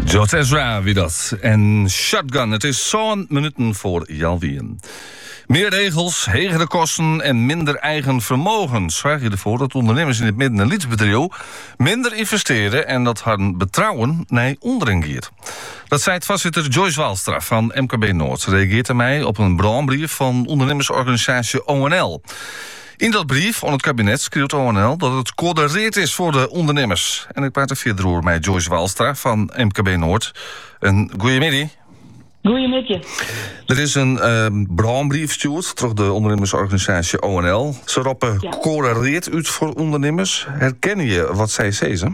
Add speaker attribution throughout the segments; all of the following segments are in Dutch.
Speaker 1: George Ezra, wie dat. En Shotgun, het is zo'n minuten voor Jalwien. Meer regels, hegere kosten en minder eigen vermogen zorgen ervoor dat ondernemers in het midden- en lietsbedrijf minder investeren en dat hun betrouwen naar onderen gaat. Dat zei het voorzitter Joyce Walstra van MKB Noord. Ze reageert aan mij op een brandbrief van ondernemersorganisatie ONL. In dat brief aan het kabinet schreeuwt ONL dat het coördinateerd is voor de ondernemers. En ik praat er verder over met Joyce Walstra van MKB Noord. Een goeiemiddag.
Speaker 2: Goeiemiddag.
Speaker 1: Er is een brandbrief gestuurd door de ondernemersorganisatie ONL. Ze roepen coördinateerd uit voor ondernemers. Herken je wat zij zeggen?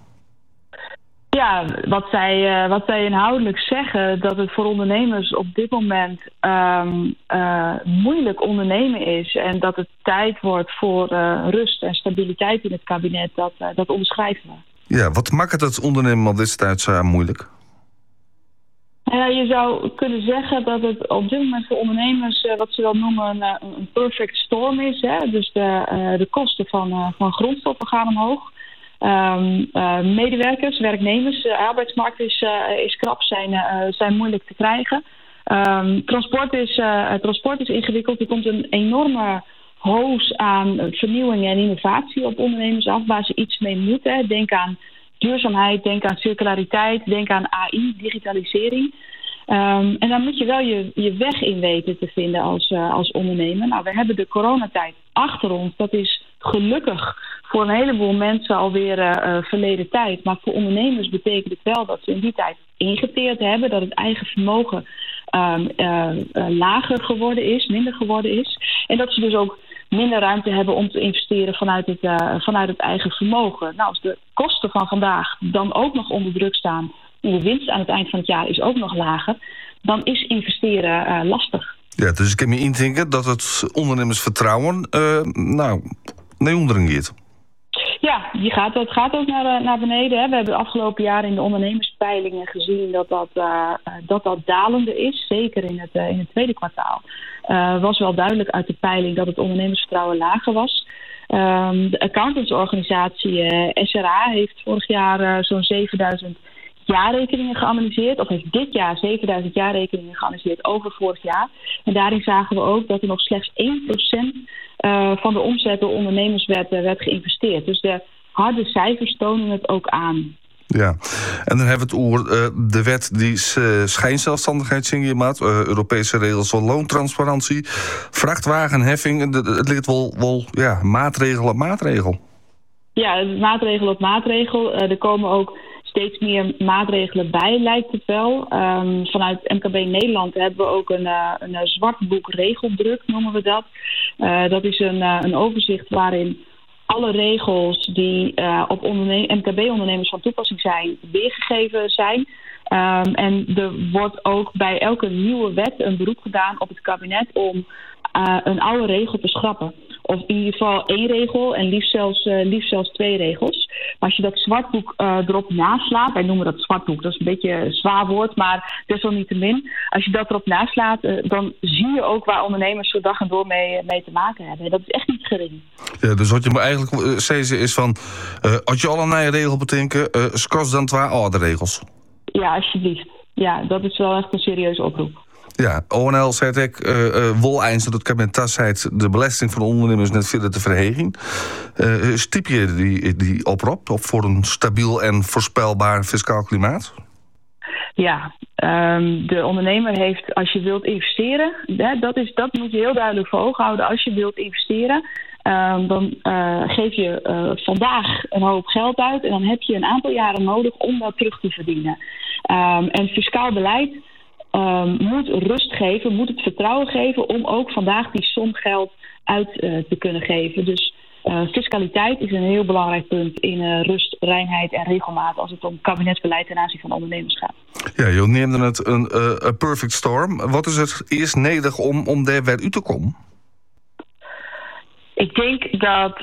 Speaker 2: Ja, wat zij inhoudelijk zeggen, dat het voor ondernemers op dit moment moeilijk ondernemen is en dat het tijd wordt voor rust en stabiliteit in het kabinet, dat onderschrijven we.
Speaker 1: Ja, wat maakt het ondernemen op deze tijd zo moeilijk?
Speaker 2: Je zou kunnen zeggen dat het op dit moment voor ondernemers wat ze dan noemen een perfect storm is. Hè? Dus de kosten van grondstoffen gaan omhoog. Medewerkers, werknemers, de arbeidsmarkt is krap, zijn moeilijk te krijgen. Transport is ingewikkeld. Er komt een enorme hoos aan vernieuwing en innovatie op ondernemers af waar ze iets mee moeten. Denk aan duurzaamheid, denk aan circulariteit, denk aan AI, digitalisering. En dan moet je wel je weg in weten te vinden als ondernemer. Nou, we hebben de coronatijd achter ons. Dat is gelukkig voor een heleboel mensen alweer verleden tijd. Maar voor ondernemers betekent het wel dat ze in die tijd ingeteerd hebben. Dat het eigen vermogen lager geworden is, minder geworden is. En dat ze dus ook minder ruimte hebben om te investeren vanuit het eigen vermogen. Nou, als de kosten van vandaag dan ook nog onder druk staan en de winst aan het eind van het jaar is ook nog lager, dan is investeren lastig. Ja,
Speaker 1: dus ik kan me indenken dat het ondernemersvertrouwen naar onderen gaat.
Speaker 2: Ja, het gaat ook naar beneden. Hè. We hebben de afgelopen jaren in de ondernemerspeilingen gezien dat dalende is. Zeker in het tweede kwartaal. Was wel duidelijk uit de peiling dat het ondernemersvertrouwen lager was. De accountantsorganisatie SRA heeft vorig jaar zo'n 7000 jaarrekeningen geanalyseerd. Of heeft dit jaar 7000 jaarrekeningen geanalyseerd over vorig jaar. En daarin zagen we ook dat er nog slechts 1% van de omzet door ondernemers werd geïnvesteerd. Dus de harde cijfers tonen het ook aan.
Speaker 1: Ja, en dan hebben we het over de wet die schijnzelfstandigheid maakt, Europese regels van loontransparantie, vrachtwagenheffing. Het ligt wel maatregel op maatregel. Ja,
Speaker 2: maatregel op maatregel. Er komen ook steeds meer maatregelen bij, lijkt het wel. Vanuit MKB Nederland hebben we ook een zwartboek regeldruk, noemen we dat. Dat is een overzicht waarin alle regels die op MKB-ondernemers van toepassing zijn, weergegeven zijn. En er wordt ook bij elke nieuwe wet een beroep gedaan op het kabinet om een oude regel te schrappen. Of in ieder geval 1 regel en liefst zelfs 2 regels. Maar als je dat zwartboek erop naslaat, wij noemen dat zwartboek, dat is een beetje een zwaar woord, maar desalniettemin. Als je dat erop naslaat, dan zie je ook waar ondernemers zo dag en door mee te maken hebben. Dat is echt niet gering. Ja, dus wat je me eigenlijk zeggen is van, als je al een nieuwe regel bedenken, skos dan 2 oude regels. Ja, alsjeblieft. Ja, dat is wel echt een serieuze oproep. Ja, ONL zei ik wel eens dat het kabinet zei de belasting van de ondernemers net verder te verhegen. Stiep je die oproep op voor een stabiel en voorspelbaar fiscaal klimaat? Ja, de ondernemer heeft, als je wilt investeren, dat moet je heel duidelijk voor ogen houden. Als je wilt investeren, dan geef je vandaag een hoop geld uit en dan heb je een aantal jaren nodig om dat terug te verdienen. En fiscaal beleid moet rust geven, moet het vertrouwen geven om ook vandaag die som geld uit te kunnen geven. Dus fiscaliteit is een heel belangrijk punt in rust, reinheid en regelmaat als het om kabinetsbeleid ten aanzien van ondernemers gaat. Ja, je neemde het een perfect storm. Wat is het eerst nodig om daar weer uit te komen? Ik denk dat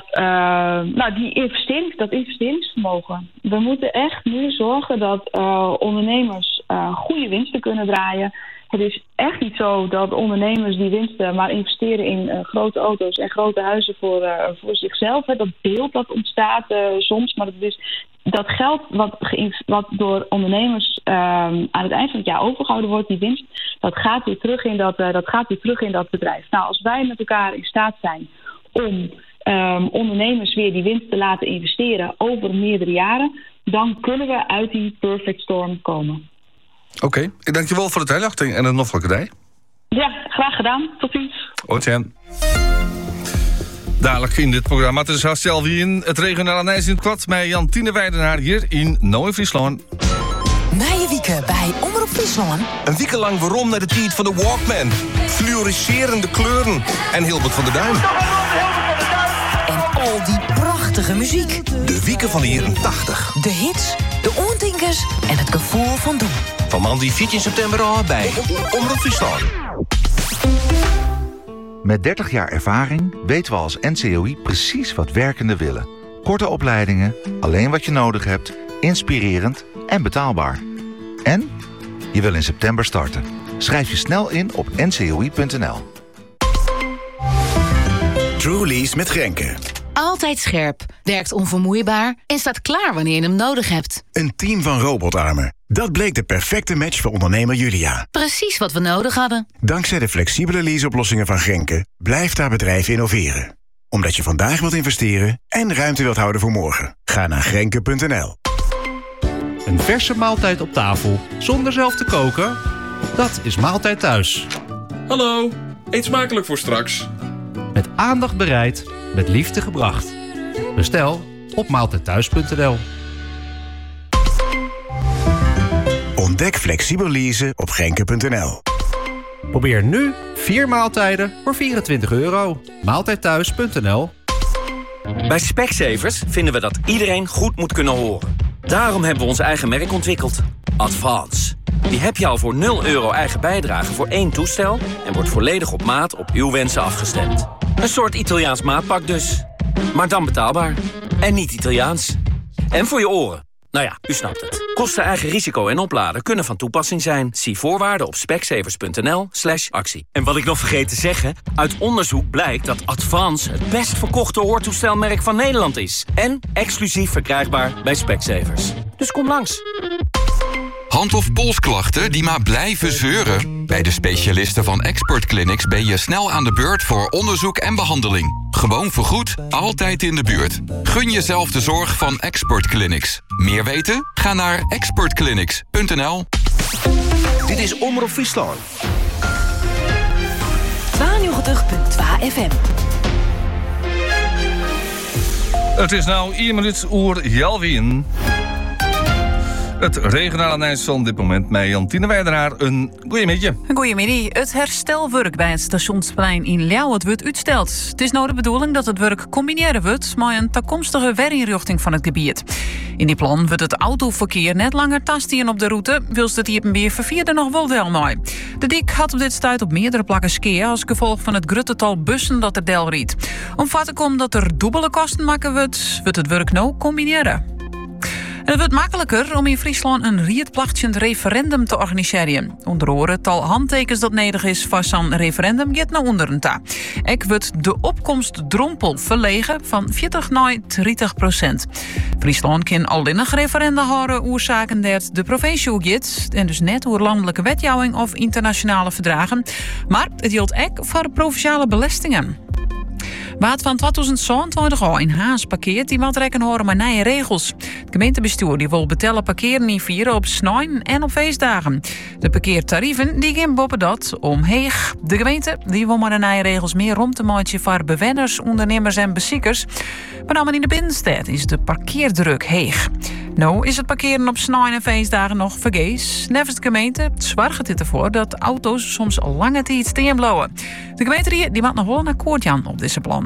Speaker 2: dat investeringsvermogen. We moeten echt nu zorgen dat ondernemers goede winsten kunnen draaien. Het is echt niet zo dat ondernemers die winsten maar investeren in grote auto's en grote huizen voor zichzelf. Dat beeld dat ontstaat soms, maar dat is dat geld wat door ondernemers aan het eind van het jaar overgehouden wordt, die winst, dat gaat weer terug in dat bedrijf. Nou, als wij met elkaar in staat zijn om ondernemers weer die winst te laten investeren over meerdere jaren, dan kunnen we uit die perfect storm komen.
Speaker 1: Oké, ik dank je wel voor de uitleg en een noffelijkerij.
Speaker 2: Ja, graag gedaan. Tot ziens.
Speaker 1: Oortjen. Dadelijk in dit programma, het is Hastel wie in het regionale Nijs in het kwad met Jantine Weidenaar hier in Noord-Friesland.
Speaker 3: Nijenwieken bij Omroep Friesland.
Speaker 4: Een week lang waarom naar de tijd van de Walkman. Fluoriserende kleuren en Hilbert van der Duin.
Speaker 3: En al die prachtige muziek.
Speaker 4: De wieken van de jaren 80.
Speaker 3: De hits, de oortinkers en het gevoel van doen.
Speaker 4: Van man die 14 september al bij Omroep Friesland.
Speaker 5: Met 30 jaar ervaring weten we als NCOI precies wat werkenden willen. Korte opleidingen, alleen wat je nodig hebt, inspirerend en betaalbaar. En je wil in september starten. Schrijf je snel in op ncoi.nl.
Speaker 6: Trulies met Grenke.
Speaker 7: Altijd scherp, werkt onvermoeibaar en staat klaar wanneer je hem nodig hebt.
Speaker 6: Een team van robotarmen. Dat bleek de perfecte match voor ondernemer Julia.
Speaker 7: Precies wat we nodig hadden.
Speaker 6: Dankzij de flexibele leaseoplossingen van Grenke blijft haar bedrijf innoveren. Omdat je vandaag wilt investeren en ruimte wilt houden voor morgen. Ga naar grenke.nl.
Speaker 8: Een verse maaltijd op tafel, zonder zelf te koken? Dat is Maaltijd Thuis.
Speaker 9: Hallo, eet smakelijk voor straks.
Speaker 8: Met aandacht bereid, met liefde gebracht. Bestel op maaltijdthuis.nl.
Speaker 6: Ontdek flexibel leasen op grenke.nl.
Speaker 8: Probeer nu 4 maaltijden voor €24. Maaltijdthuis.nl.
Speaker 10: Bij Specsavers vinden we dat iedereen goed moet kunnen horen. Daarom hebben we ons eigen merk ontwikkeld. Advance. Die heb je al voor €0 eigen bijdrage voor 1 toestel en wordt volledig op maat op uw wensen afgestemd. Een soort Italiaans maatpak dus. Maar dan betaalbaar. En niet Italiaans. En voor je oren. Nou ja, u snapt het. Kosten, eigen risico en opladen kunnen van toepassing zijn. Zie voorwaarden op specsavers.nl/actie. En wat ik nog vergeet te zeggen, uit onderzoek blijkt dat Advance het best verkochte hoortoestelmerk van Nederland is. En exclusief verkrijgbaar bij Specsavers. Dus kom langs.
Speaker 11: Hand- of polsklachten die maar blijven zeuren? Bij de specialisten van Expert Clinics ben je snel aan de beurt voor onderzoek en behandeling. Gewoon vergoed, altijd in de buurt. Gun jezelf de zorg van Expert Clinics. Meer weten? Ga naar expertclinics.nl.
Speaker 4: Dit is Omroep Friesland.
Speaker 3: 92.2 FM.
Speaker 1: Het is nou 1 minuut oer Jalwien. Het regionale Nijs van dit moment met Jantine Weidenaar. Een goeiemiddag.
Speaker 12: Een goeiemiddag. Het herstelwerk bij het stationsplein in Ljouwert wordt uitgesteld. Het is nou de bedoeling dat het werk combineren wordt met een toekomstige werinrichting van het gebied. In die plan wordt het autoverkeer net langer tastien op de route, wilst het hier weer vervierde nog wel del mooi. De dik had op dit stuit op meerdere plakken skeer als gevolg van het gruttetal bussen dat er del riet. Om vat te komen dat er dubbele kosten maken wordt het werk nou combineren. En het wordt makkelijker om in Friesland een rietplachtjend referendum te organiseren. Onder andere het tal handtekens dat nodig is voor zo'n referendum gaat naar onderen ta. Ook wordt de opkomstdrompel verlegen van 40 naar 30%. Friesland kan alleen referenda houden oorzaken dat de provincie gaat en dus net over landelijke wetgeving of internationale verdragen. Maar het geldt ook voor provinciale belastingen. Waard van 2027 al in Haas parkeert die wat rekken horen maar nieuwe regels. Het gemeentebestuur die wil betellen parkeren in vieren op snijden en op feestdagen. De parkeertarieven die gaan boven dat omheeg. De gemeente die wil maar de nieuwe regels meer om te maken voor bewoners, ondernemers en beziekers. Maar dan in de binnenstad is de parkeerdruk heeg. Nou is het parkeren op snijden en feestdagen nog vergees. Nevens de gemeente zorgt dit ervoor dat auto's soms lange tijd steenblouwen. De gemeente die maakt nog wel een akkoord aan op deze plan.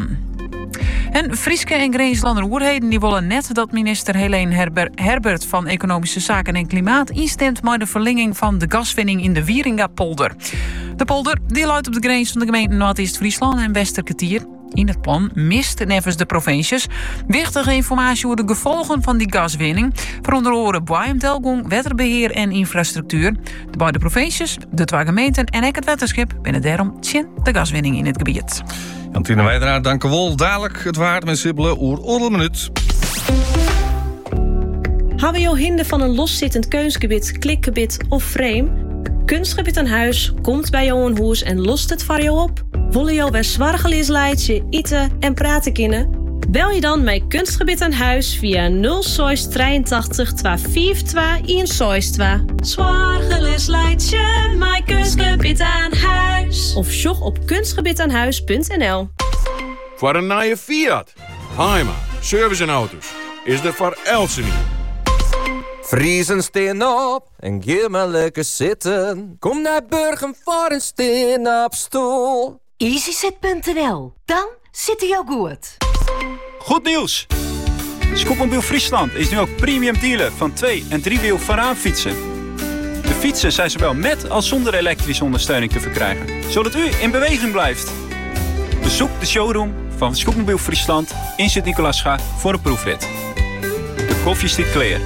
Speaker 12: En Frieske en Greenslands Oerheden die willen net dat minister Helene Herbert van Economische Zaken en Klimaat instemt met de verlenging van de gaswinning in de Wieringa-polder. De polder die luidt op de grens van de gemeente Noord-Friesland en Westerkwartier. In het plan mist nevens de provincies wichtige informatie over de gevolgen van die gaswinning. Voor onder andere Boeimtelgong, waterbeheer en infrastructuur. De beide provincies, de 2 gemeenten en ook het waterschip binnen daarom tjen de gaswinning in het gebied.
Speaker 1: Jantine Weidenaar, dank u wel. Dadelijk het waard met Sibbelen oer minuut.
Speaker 13: Hebben je hinder van een loszittend keusgebied, klikgebied of frame? Kunstgebied aan huis komt bij jou een huis en lost het voor jou op. Willen jou weer zwargelies leidje, eten en praten kunnen? Bel je dan met Kunstgebied aan huis via 0683 252 162. Zwargelies leidje, met Kunstgebied aan huis. Of sjog op kunstgebiedaanhuis.nl.
Speaker 14: Voor een nieuwe Fiat, Heima, service en auto's, is er voor Elsen.
Speaker 15: Vriezen steen op en geef maar lekker zitten. Kom naar Burgum voor een steen op stoel.
Speaker 3: EasyZit.nl. Dan zit hij jou goed.
Speaker 16: Goed nieuws! Scootmobiel Friesland is nu ook premium dealer van 2- en 3-wiel Varaanfietsen. De fietsen zijn zowel met als zonder elektrische ondersteuning te verkrijgen, zodat u in beweging blijft. Bezoek de showroom van Scootmobiel Friesland in Sint-Nicolaasga voor een proefrit. De koffie stikt clear.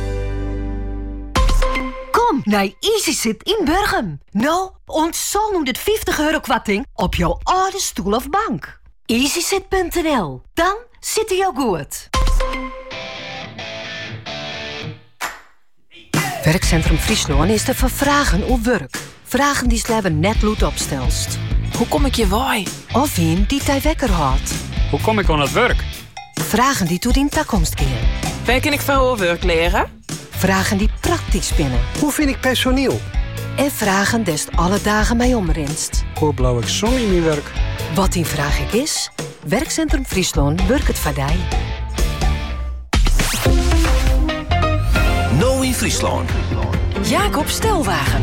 Speaker 3: Kom naar EasyZit in Burgum. Nou, ontzal nu dit €50 kwarting op jouw oude stoel of bank. EasyZit.nl. Dan zit hij jou goed. Werkcentrum Friesland is te vervragen op werk. Vragen die sleppen net goed opstelst.
Speaker 7: Hoe kom ik je waai?
Speaker 3: Of een die tij wekker houdt.
Speaker 17: Hoe kom ik aan het werk?
Speaker 3: Vragen die tot in toekomst keren.
Speaker 7: Waar kan ik van werk leren?
Speaker 3: Vragen die praktisch spinnen.
Speaker 17: Hoe vind ik personeel?
Speaker 3: En vragen des alle dagen mij omrenst.
Speaker 17: Hoe blauw ik zon in mijn werk?
Speaker 3: Wat die vraag ik is, Werkcentrum Friesland werkt het voor jou.
Speaker 4: Nou in Friesland.
Speaker 7: Jacob Stelwagen.